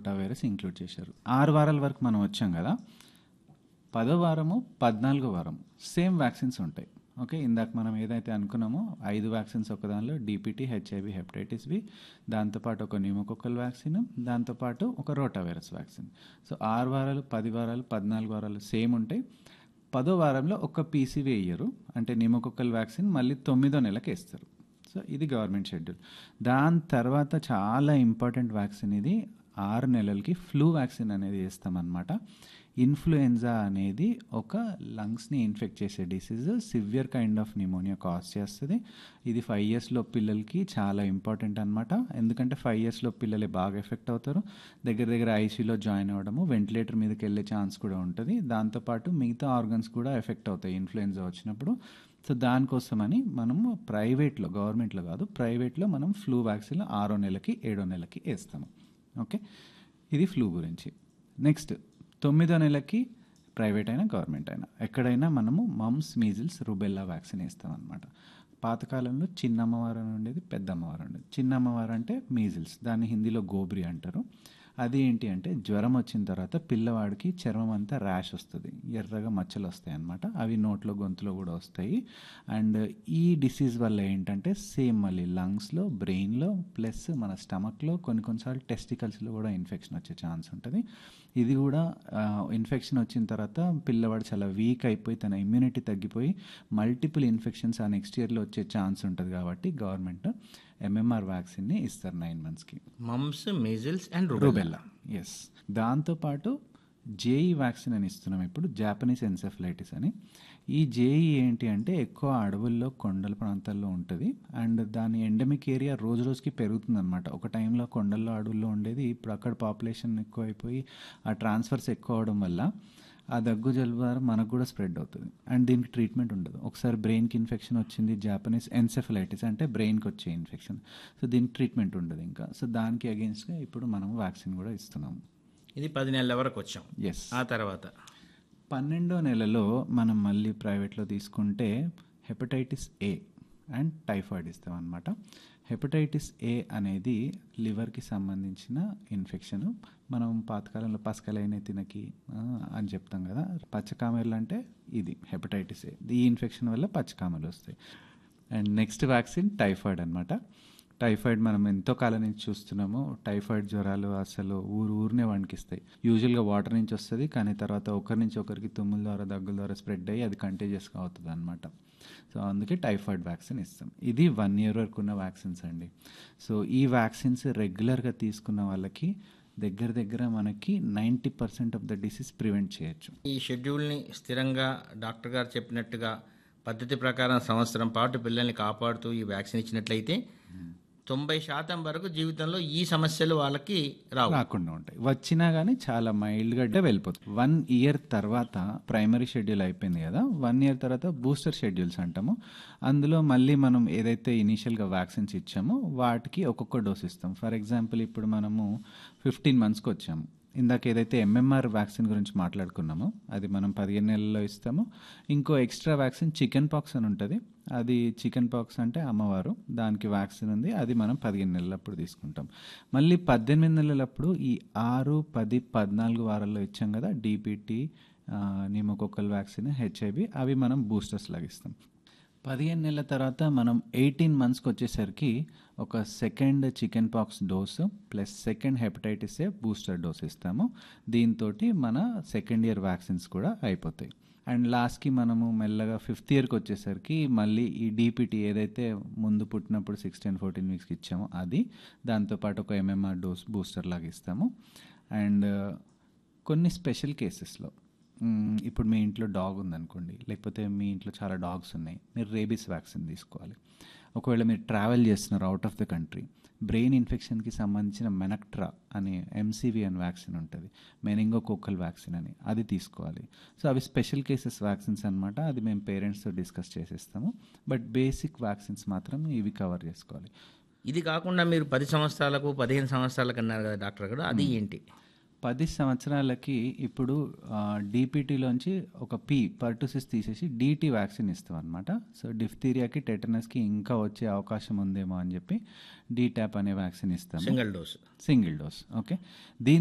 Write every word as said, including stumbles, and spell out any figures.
రోటా virus include చేశారు. ఆరు వారాల వరకు మనం వచ్చాం కదా, పదో వారము పద్నాలుగో వారం సేమ్ వ్యాక్సిన్స్ ఉంటాయి. ఓకే, ఇందాక మనం ఏదైతే అనుకున్నామో ఐదు వ్యాక్సిన్స్ ఒక దానిలో డిపిటీ, హెచ్ఐవి, హెపటైటిస్ బి, దాంతోపాటు ఒక న్యూమోకోకల్ వ్యాక్సిన్, దాంతోపాటు ఒక రోటా వైరస్ వ్యాక్సిన్. సో ఆరు వారాలు, పది వారాలు, పద్నాలుగు వారాలు సేమ్ ఉంటాయి. పదో వారంలో ఒక పీసీవీ వేయరు, అంటే న్యూమోకోకల్ వ్యాక్సిన్ మళ్ళీ తొమ్మిదో నెలకి వేస్తారు. సో ఇది గవర్నమెంట్ షెడ్యూల్. దాని తర్వాత చాలా ఇంపార్టెంట్ వ్యాక్సిన్ ఇది, ఆరు నెలలకి ఫ్లూ వ్యాక్సిన్ అనేది వేస్తామన్నమాట. ఇన్ఫ్లుయెన్జా అనేది ఒక లంగ్స్ని ఇన్ఫెక్ట్ చేసే disease, severe kind of pneumonia cause చేస్తుంది. ఇది ఫైవ్ ఇయర్స్లో పిల్లలకి చాలా ఇంపార్టెంట్ అనమాట, ఎందుకంటే ఫైవ్ ఇయర్స్లో పిల్లలే బాగా ఎఫెక్ట్ అవుతారు. దగ్గర దగ్గర ఐసీయూలో జాయిన్ అవ్వడము, వెంటిలేటర్ మీదకి వెళ్ళే ఛాన్స్ కూడా ఉంటుంది. దాంతోపాటు మిగతా ఆర్గన్స్ కూడా ఎఫెక్ట్ అవుతాయి ఇన్ఫ్లుయెన్జా వచ్చినప్పుడు. సో దానికోసమని మనము ప్రైవేట్లో, గవర్నమెంట్లో కాదు, ప్రైవేట్లో మనం ఫ్లూ వ్యాక్సిన్ ఆరో నెలకి ఏడో నెలకి వేస్తాము. ఓకే, ఇది ఫ్లూ గురించి. నెక్స్ట్ తొమ్మిదో నెలకి ప్రైవేట్ అయినా గవర్నమెంట్ అయినా ఎక్కడైనా మనము మమ్స్, మీజిల్స్, రుబెల్లా వ్యాక్సిన్ వేస్తాం అనమాట. పాతకాలంలో చిన్న అమ్మవారు అని ఉండేది, పెద్ద అమ్మవారు ఉండేది. చిన్న అమ్మవారు అంటే మీజిల్స్, దాన్ని హిందీలో గోబ్రి అంటారు. అది ఏంటి అంటే జ్వరం వచ్చిన తర్వాత పిల్లవాడికి చర్మం అంతా ర్యాష్ వస్తుంది, ఎర్రగా మచ్చలు వస్తాయి అన్నమాట. అవి నోట్లో, గొంతులో కూడా వస్తాయి. అండ్ ఈ డిసీజ్ వల్ల ఏంటంటే సేమ్ మళ్ళీ లంగ్స్లో, బ్రెయిన్లో, ప్లస్ మన స్టమక్లో, కొన్ని కొన్నిసార్లు టెస్టికల్స్లో కూడా ఇన్ఫెక్షన్ వచ్చే ఛాన్స్ ఉంటుంది. ఇది కూడా ఇన్ఫెక్షన్ వచ్చిన తర్వాత పిల్లవాడు చాలా వీక్ అయిపోయి తన ఇమ్యూనిటీ తగ్గిపోయి మల్టిపుల్ ఇన్ఫెక్షన్స్ ఆ నెక్స్ట్ ఇయర్లో వచ్చే ఛాన్స్ ఉంటుంది. కాబట్టి గవర్నమెంట్ ఎంఎంఆర్ వ్యాక్సిన్ని ఇస్తారు నైన్ మంత్స్కి. Mumps, measles and rubella, yes. దాంతోపాటు జేఈ వ్యాక్సిన్ అని ఇస్తున్నాం ఇప్పుడు, జాపనీస్ ఎన్సెఫలైటిస్ అని. ఈ జేఈ ఏంటి అంటే ఎక్కువ అడవుల్లో, కొండల ప్రాంతాల్లో ఉంటుంది. అండ్ దాని ఎండమిక్ ఏరియా రోజు రోజుకి పెరుగుతుంది అనమాట. ఒక టైంలో కొండల్లో, అడవుల్లో ఉండేది, ఇప్పుడు అక్కడ పాపులేషన్ ఎక్కువ అయిపోయి ఆ ట్రాన్స్ఫర్స్ ఎక్కువ అవడం వల్ల ఆ దగ్గు, జలుబు ద్వారా మనకు కూడా స్ప్రెడ్ అవుతుంది. అండ్ దీనికి ట్రీట్మెంట్ ఉండదు. ఒకసారి బ్రెయిన్కి ఇన్ఫెక్షన్ వచ్చింది, జాపనీస్ ఎన్సెఫలైటిస్ అంటే బ్రెయిన్కి వచ్చే ఇన్ఫెక్షన్. సో దీనికి ట్రీట్మెంట్ ఉండదు ఇంకా. సో దానికి అగేన్స్ట్గా ఇప్పుడు మనం వ్యాక్సిన్ కూడా ఇస్తున్నాము. ఇది పది నెలల వరకు వచ్చాం. ఎస్. ఆ తర్వాత పన్నెండో నెలలో మనం మళ్ళీ ప్రైవేట్లో తీసుకుంటే హెపటైటిస్ ఏ అండ్ టైఫాయిడ్ ఇస్తాం అనమాట. హెపటైటిస్ ఏ అనేది లివర్కి సంబంధించిన ఇన్ఫెక్షను. మనం పాతకాలంలో పసకలైన తినకి అని చెప్తాం కదా, పచ్చకామెర్లు అంటే ఇది హెపటైటిస్ ఏ. ఈ ఇన్ఫెక్షన్ వల్ల పచ్చకామెర్లు వస్తాయి. అండ్ నెక్స్ట్ వ్యాక్సిన్ టైఫాయిడ్ అనమాట. టైఫాయిడ్ మనం ఎంతో కాలం నుంచి చూస్తున్నాము. టైఫాయిడ్ జ్వరాలు అసలు ఊరు ఊరినే వణికిస్తాయి. యూజువల్గా వాటర్ నుంచి వస్తుంది, కానీ తర్వాత ఒకరి నుంచి ఒకరికి తుమ్ముల ద్వారా, దగ్గుల ద్వారా స్ప్రెడ్ అయ్యి అది కంటేజియస్గా అవుతుంది అనమాట. సో అందుకే టైఫాయిడ్ వ్యాక్సిన్ ఇస్తాం. ఇది వన్ ఇయర్ వరకు ఉన్న వ్యాక్సిన్స్ అండి. సో ఈ వ్యాక్సిన్స్ రెగ్యులర్గా తీసుకున్న వాళ్ళకి దగ్గర దగ్గర మనకి ninety percent of the disease prevent చేయొచ్చు. ఈ షెడ్యూల్ని స్థిరంగా డాక్టర్ గారు చెప్పినట్టుగా పద్ధతి ప్రకారం సంవత్సరం పాటు పిల్లల్ని కాపాడుతూ ఈ వ్యాక్సిన్ ఇచ్చినట్లయితే తొంభై శాతం వరకు జీవితంలో ఈ సమస్యలు వాళ్ళకి రావు, రాకుండా ఉంటాయి. వచ్చినా కానీ చాలా మైల్డ్గా వెళ్ళిపోతుంది. వన్ ఇయర్ తర్వాత ప్రైమరీ షెడ్యూల్ అయిపోయింది కదా, వన్ ఇయర్ తర్వాత బూస్టర్ షెడ్యూల్స్ అంటాము. అందులో మళ్ళీ మనం ఏదైతే ఇనీషియల్గా వ్యాక్సిన్స్ ఇచ్చామో వాటికి ఒక్కొక్క డోస్ ఇస్తాం. ఫర్ ఎగ్జాంపుల్ ఇప్పుడు మనము ఫిఫ్టీన్ మంత్స్కి వచ్చాము. ఇందాక ఏదైతే ఎంఎంఆర్ వ్యాక్సిన్ గురించి మాట్లాడుకున్నామో అది మనం పదిహేను నెలల్లో ఇస్తాము. ఇంకో ఎక్స్ట్రా వ్యాక్సిన్ చికెన్ పాక్స్ అని ఉంటుంది. అది చికెన్ పాక్స్ అంటే అమ్మవారు, దానికి వ్యాక్సిన్ ఉంది, అది మనం పదిహేను నెలలప్పుడు తీసుకుంటాం. మళ్ళీ పద్దెనిమిది నెలలప్పుడు ఈ ఆరు, పది, పద్నాలుగు వారాల్లో ఇచ్చాం కదా డిపిటీ, న్యూమోకోకల్ వ్యాక్సిన్, హెచ్ఐవి, అవి మనం బూస్టర్స్ లాగా ఇస్తాం. పదిహేను నెలల తర్వాత మనం ఎయిటీన్ మంత్స్కి వచ్చేసరికి ఒక second chicken pox dose plus second hepatitis A booster dose ఇస్తాము. దీంతో మన సెకండ్ ఇయర్ వ్యాక్సిన్స్ కూడా అయిపోతాయి. అండ్ లాస్ట్కి మనము మెల్లగా ఫిఫ్త్ ఇయర్కి వచ్చేసరికి మళ్ళీ ఈ డిపిటీ ఏదైతే ముందు పుట్టినప్పుడు సిక్స్టీన్ ఫోర్టీన్ వీక్స్కి ఇచ్చామో అది, దాంతోపాటు ఒక ఎంఎంఆర్ డోస్ బూస్టర్ లాగా ఇస్తాము. అండ్ కొన్ని స్పెషల్ కేసెస్లో ఇప్పుడు మీ ఇంట్లో డాగ్ ఉందనుకోండి, లేకపోతే మీ ఇంట్లో చాలా డాగ్స్ ఉన్నాయి, మీరు రేబీస్ వ్యాక్సిన్ తీసుకోవాలి. ఒకవేళ మీరు ట్రావెల్ చేస్తున్నారు out of the country, brain ఇన్ఫెక్షన్కి సంబంధించిన మెనక్ట్రా అనే ఎంసీవీ అని వ్యాక్సిన్ ఉంటుంది, మెనింగోకోకల్ వ్యాక్సిన్ అని, అది తీసుకోవాలి. సో అవి స్పెషల్ కేసెస్ వ్యాక్సిన్స్ అనమాట. అది మేము పేరెంట్స్తో డిస్కస్ చేసేస్తాము. బట్ బేసిక్ వ్యాక్సిన్స్ మాత్రం ఇవి కవర్ చేసుకోవాలి. ఇది కాకుండా మీరు పది సంవత్సరాలకు పదిహేను సంవత్సరాలకు అన్నారు కదా డాక్టర్ గారు, అది ఏంటి? పది సంవత్సరాలకి ఇప్పుడు డిపిటీలోంచి ఒక పి పర్టూసిస్ తీసేసి డిటి వ్యాక్సిన్ ఇస్తాం అనమాట. సో డిఫ్తీరియాకి, టెటనస్కి ఇంకా వచ్చే అవకాశం ఉందేమో అని చెప్పి డిటాప్ అనే వ్యాక్సిన్ ఇస్తాం, single dose. Single dose okay. దీని